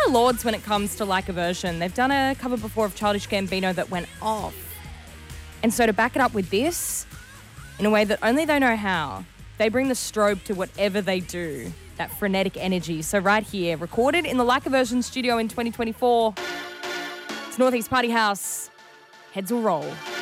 the Lords when it comes to like a version. They've done a cover before of Childish Gambino that went off. And so to back it up with this, in a way that only they know how, they bring the strobe to whatever they do, that frenetic energy. So right here, recorded in the Like a Version studio in 2024, it's Northeast Party House. Heads will roll.